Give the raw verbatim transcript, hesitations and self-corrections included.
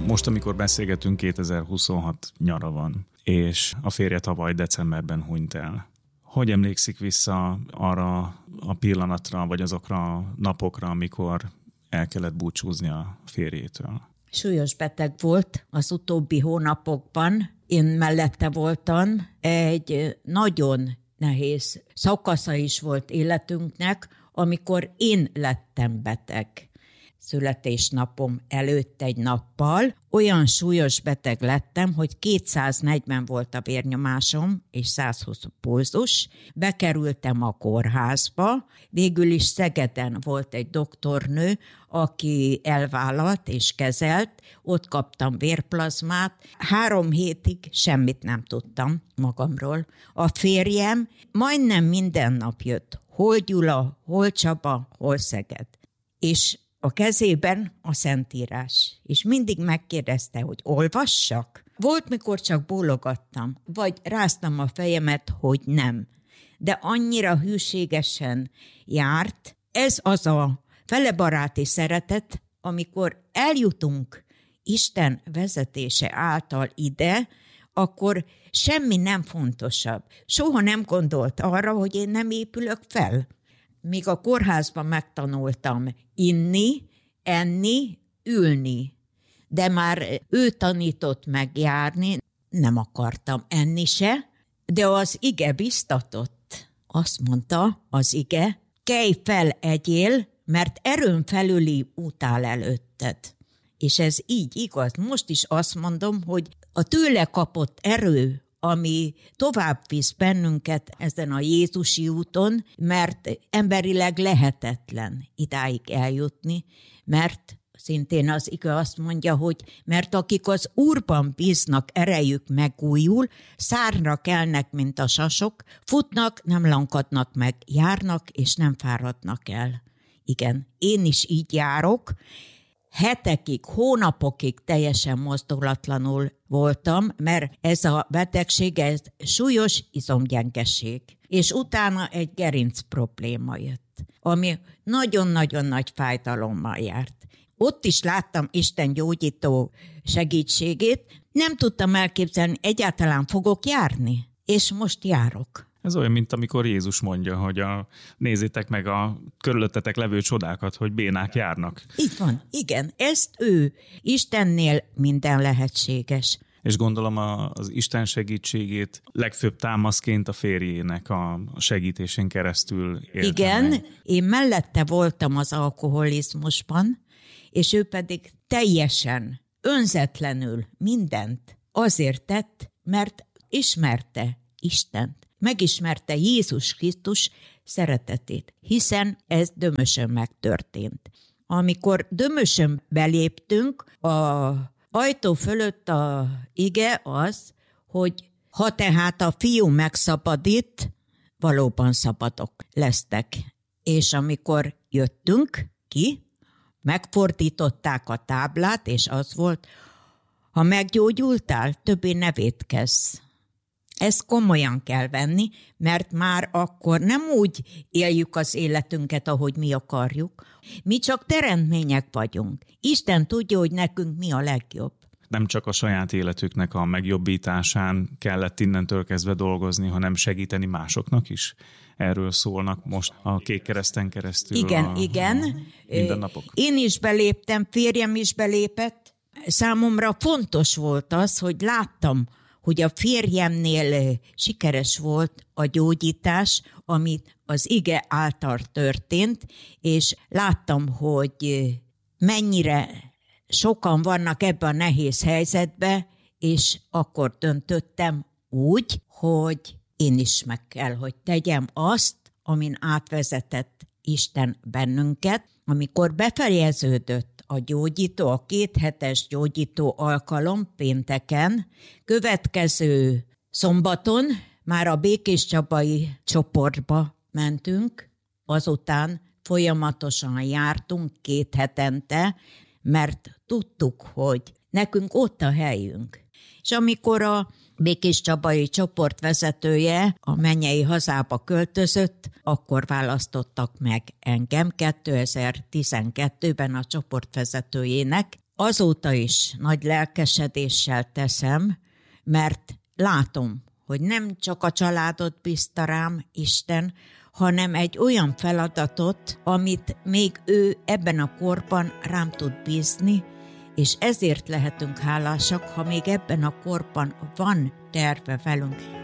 Most, amikor beszélgetünk, kétezer-huszonhat nyara van, és a férje tavaly decemberben hunyt el. Hogy emlékszik vissza arra a pillanatra, vagy azokra a napokra, amikor el kellett búcsúzni a férjétől? Súlyos beteg volt az utóbbi hónapokban. Én mellette voltam. Egy nagyon nehéz szakasza is volt életünknek, amikor én lettem beteg. Születésnapom előtt egy nappal olyan súlyos beteg lettem, hogy kétszáznegyven volt a vérnyomásom és százhúsz pulzus. Bekerültem a kórházba, végül is Szegeden volt egy doktornő, aki elvállalt és kezelt, ott kaptam vérplazmát. Három hétig semmit nem tudtam magamról. A férjem majdnem minden nap jött, hol Gyula, hol Csaba, hol Szeged. És a kezében a Szentírás, és mindig megkérdezte, hogy olvassak. Volt, mikor csak bólogattam, vagy ráztam a fejemet, hogy nem. De annyira hűségesen járt. Ez az a felebaráti szeretet, amikor eljutunk Isten vezetése által ide, akkor semmi nem fontosabb. Soha nem gondolt arra, hogy én nem épülök fel. Míg a kórházban megtanultam inni, enni, ülni. De már ő tanított meg járni, nem akartam enni se, de az ige biztatott. Azt mondta az ige, kelj fel, egyél, mert erőn felüli út áll előtted. És ez így igaz. Most is azt mondom, hogy a tőle kapott erő, ami tovább visz bennünket ezen a Jézusi úton, mert emberileg lehetetlen idáig eljutni, mert szintén az ige azt mondja, hogy mert akik az Úrban bíznak, erejük megújul, szárnyra kelnek, mint a sasok, futnak, nem lankadnak meg, járnak, és nem fáradnak el. Igen, én is így járok. Hetekig, hónapokig teljesen mozdulatlanul voltam, mert ez a betegség, ez súlyos izomgyengeség. És utána egy gerinc probléma jött, ami nagyon-nagyon nagy fájdalommal járt. Ott is láttam Isten gyógyító segítségét, nem tudtam elképzelni, egyáltalán fogok járni, és most járok. Ez olyan, mint amikor Jézus mondja, hogy a, nézzétek meg a körülöttetek levő csodákat, hogy bénák járnak. Így van, igen, ezt ő. Istennél minden lehetséges. És gondolom az Isten segítségét legfőbb támaszként a férjének a segítésén keresztül értem. Igen, meg. Én mellette voltam az alkoholizmusban, és ő pedig teljesen, önzetlenül mindent azért tett, mert ismerte Istent. Megismerte Jézus Krisztus szeretetét, hiszen ez Dömösön megtörtént. Amikor Dömösön beléptünk, a ajtó fölött a ige az, hogy ha tehát a fiú megszabadít, valóban szabadok lesztek. És amikor jöttünk ki, megfordították a táblát, és az volt, ha meggyógyultál, többé ne vétkezz. Ezt komolyan kell venni, mert már akkor nem úgy éljük az életünket, ahogy mi akarjuk. Mi csak teremtmények vagyunk. Isten tudja, hogy nekünk mi a legjobb. Nem csak a saját életüknek a megjobbításán kellett innentől kezdve dolgozni, hanem segíteni másoknak is. Erről szólnak most a Kék Kereszten keresztül. Igen, a, igen. A mindennapok. Én is beléptem, férjem is belépett. Számomra fontos volt az, hogy láttam, hogy a férjemnél sikeres volt a gyógyítás, amit az ige által történt, és láttam, hogy mennyire sokan vannak ebben a nehéz helyzetben, és akkor döntöttem úgy, hogy én is meg kell, hogy tegyem azt, amin átvezetett Isten bennünket. Amikor befejeződött a gyógyító, a kéthetes gyógyító alkalom pénteken, következő szombaton már a Békéscsabai csoportba mentünk, azután folyamatosan jártunk két hetente, mert tudtuk, hogy nekünk ott a helyünk. És amikor a Békéscsabai csoport vezetője a mennyei hazába költözött, akkor választottak meg engem kétezer-tizenkettőben a csoport vezetőjének, azóta is nagy lelkesedéssel teszem, mert látom, hogy nem csak a családot bízta rám Isten, hanem egy olyan feladatot, amit még ő ebben a korban rám tud bízni, és ezért lehetünk hálásak, ha még ebben a korban van terve velünk.